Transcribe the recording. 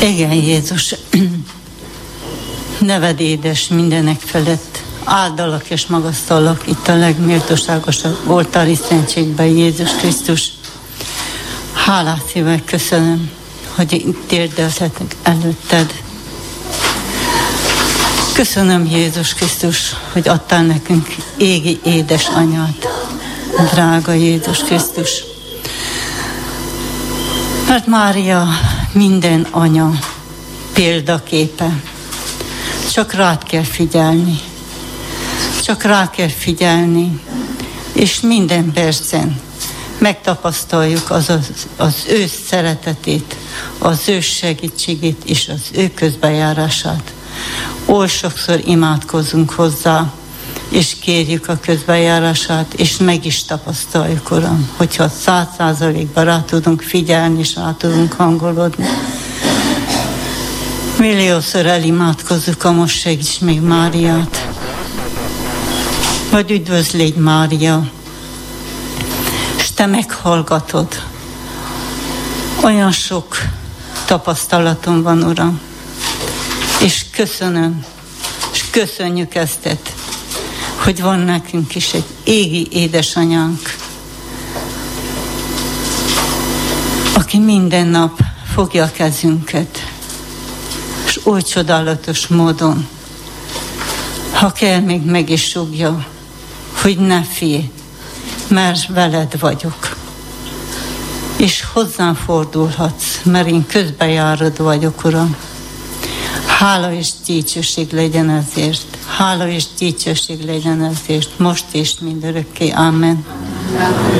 Igen, Jézus, neved édes mindenek felett, áldalak és magasztalak itt a legméltóságosabb oltári szentségben, Jézus Krisztus. Hálás szívvel köszönöm, hogy itt térdelhetek előtted. Köszönöm, Jézus Krisztus, hogy adtál nekünk égi édesanyát, drága Jézus Krisztus. Mert Mária minden anya példaképe. Csak rád kell figyelni. Csak rá kell figyelni, és minden percen megtapasztaljuk az ő szeretetét, az ő segítségét és az ő közbejárását. Oly sokszor imádkozunk hozzá, és kérjük a közbejárását, és meg is tapasztaljuk, Uram, hogyha 100%-ban rá tudunk figyelni, és rá tudunk hangolódni. Milliószor elimádkozzuk a most segíts még Máriát. Vagy üdvözlégy, Mária, és te meghallgatod. Olyan sok tapasztalatom van, Uram, és köszönöm, és köszönjük eztet, hogy van nekünk is egy égi édesanyánk, aki minden nap fogja a kezünket, és oly csodálatos módon, ha kell, még meg is sugja, hogy ne félj, mert veled vagyok. És hozzám fordulhatsz, mert én közbejárod vagyok, Uram. Hála és dicsőség legyen ezért. Hála és dicsőség legyen ezért, most és mindörökké. Amen.